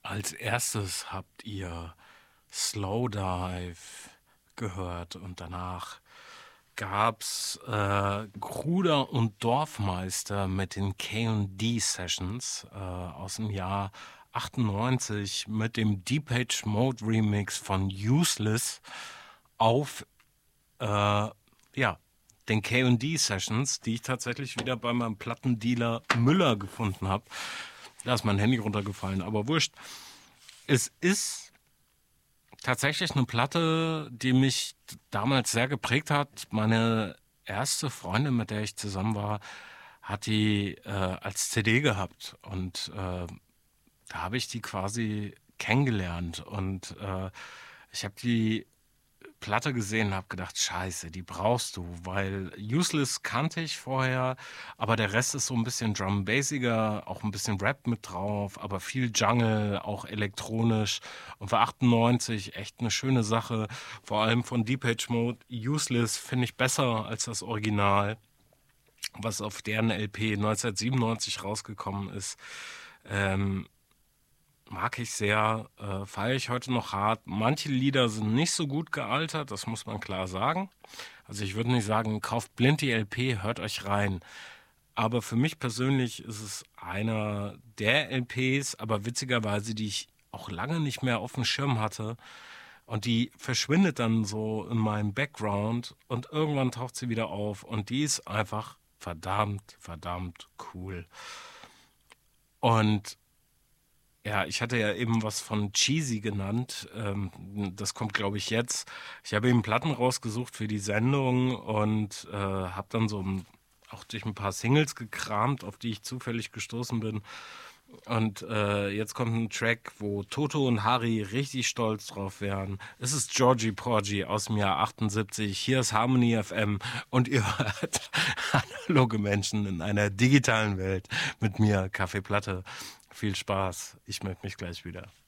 Als erstes habt ihr Slowdive gehört und danach gab's Gruder und Dorfmeister mit den K&D Sessions aus dem Jahr 98 mit dem Depeche Mode Remix von Useless auf ja, den K&D Sessions, die ich tatsächlich wieder bei meinem Plattendealer Müller gefunden habe. Da ist mein Handy runtergefallen, aber wurscht. Es ist tatsächlich eine Platte, die mich damals sehr geprägt hat. Meine erste Freundin, mit der ich zusammen war, hat die als CD gehabt und da habe ich die quasi kennengelernt und ich habe die Platte gesehen und habe gedacht, scheiße, die brauchst du, weil Useless kannte ich vorher, aber der Rest ist so ein bisschen Drum-Bassiger, auch ein bisschen Rap mit drauf, aber viel Jungle, auch elektronisch und für 98 echt eine schöne Sache, vor allem von Depeche Mode. Useless finde ich besser als das Original, was auf deren LP 1997 rausgekommen ist. Ähm, Mag ich sehr, feiere ich heute noch hart. Manche Lieder sind nicht so gut gealtert, das muss man klar sagen. Also ich würde nicht sagen, kauft blind die LP, hört euch rein. Aber für mich persönlich ist es einer der LPs, aber witzigerweise, die ich auch lange nicht mehr auf dem Schirm hatte. Und die verschwindet dann so in meinem Background und irgendwann taucht sie wieder auf. Und die ist einfach verdammt, verdammt cool. Und ja, ich hatte ja eben was von Cheesy genannt. Das kommt, glaube ich, jetzt. Ich habe eben Platten rausgesucht für die Sendung und habe dann auch durch ein paar Singles gekramt, auf die ich zufällig gestoßen bin. Und jetzt kommt ein Track, wo Toto und Harry richtig stolz drauf wären. Es ist Georgie Porgy aus dem Jahr 78. Hier ist Harmony FM und ihr hört analoge Menschen in einer digitalen Welt mit mir, Kaffee Platte. Viel Spaß. Ich melde mich gleich wieder.